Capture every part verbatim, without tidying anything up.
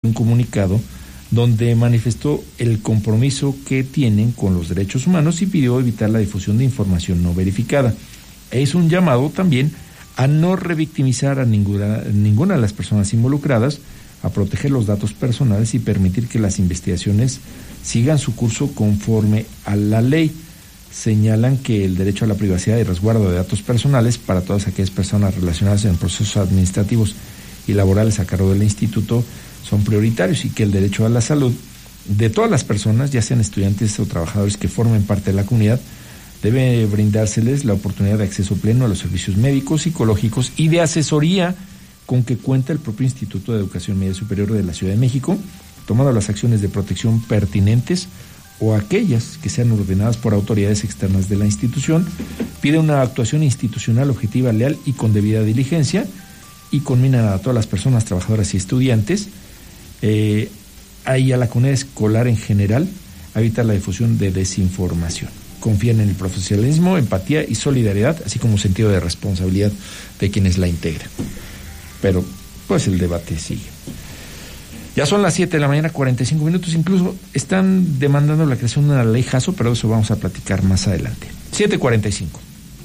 un comunicado donde manifestó el compromiso que tienen con los derechos humanos y pidió evitar la difusión de información no verificada. E hizo un llamado también a no revictimizar a ninguna, ninguna de las personas involucradas, a proteger los datos personales y permitir que las investigaciones sigan su curso conforme a la ley. Señalan que el derecho a la privacidad y resguardo de datos personales para todas aquellas personas relacionadas en procesos administrativos y laborales a cargo del instituto son prioritarios y que el derecho a la salud de todas las personas, ya sean estudiantes o trabajadores que formen parte de la comunidad, debe brindárseles la oportunidad de acceso pleno a los servicios médicos, psicológicos y de asesoría con que cuenta el propio Instituto de Educación Media Superior de la Ciudad de México, tomando las acciones de protección pertinentes o aquellas que sean ordenadas por autoridades externas de la institución. Pide una actuación institucional objetiva, leal y con debida diligencia, y conmina a todas las personas, trabajadoras y estudiantes, eh, y a la comunidad escolar en general, a evitar la difusión de desinformación. Confían en el profesionalismo, empatía y solidaridad, así como sentido de responsabilidad de quienes la integran. Pero, pues el debate sigue. Ya son las siete de la mañana, cuarenta y cinco minutos, incluso están demandando la creación de una ley Jaso, pero eso vamos a platicar más adelante. siete cuarenta y cinco.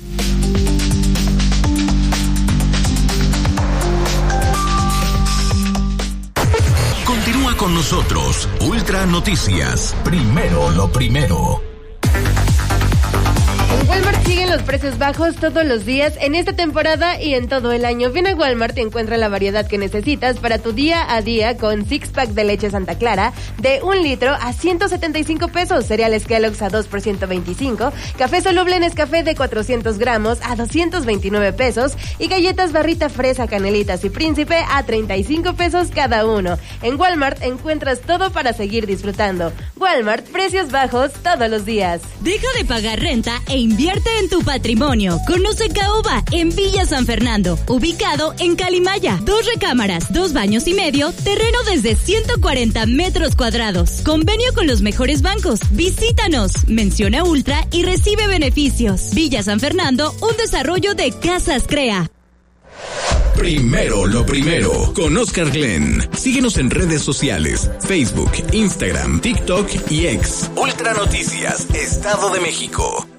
Continúa con nosotros, Ultra Noticias, primero lo primero. En Walmart siguen los precios bajos todos los días en esta temporada y en todo el año. Ven a Walmart y encuentra la variedad que necesitas para tu día a día con six pack de leche Santa Clara de un litro a ciento setenta y cinco pesos, cereales Kellogg's a dos por ciento veinticinco, café soluble Nescafé de cuatrocientos gramos a doscientos veintinueve pesos y galletas Barrita Fresa, Canelitas y Príncipe a treinta y cinco pesos cada uno. En Walmart encuentras todo para seguir disfrutando. Walmart, precios bajos todos los días. Deja de pagar renta e invierte en tu patrimonio. Conoce Caoba en Villa San Fernando, ubicado en Calimaya. Dos recámaras, dos baños y medio, terreno desde ciento cuarenta metros cuadrados. Convenio con los mejores bancos. Visítanos, menciona Ultra y recibe beneficios. Villa San Fernando, un desarrollo de Casas Crea. Primero lo primero, con Oscar Glenn. Síguenos en redes sociales, Facebook, Instagram, TikTok y X. Ultra Noticias, Estado de México.